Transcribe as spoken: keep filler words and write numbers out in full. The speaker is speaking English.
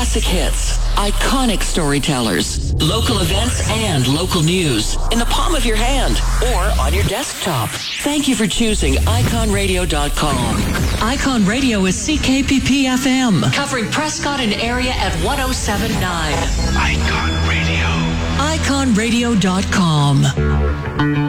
Classic hits, iconic storytellers, local events, and local news in the palm of your hand or on your desktop. Thank you for choosing icon radio dot com. Icon Radio is C K P P F M, covering Prescott and area at one oh seven point nine. Icon Radio. icon radio dot com.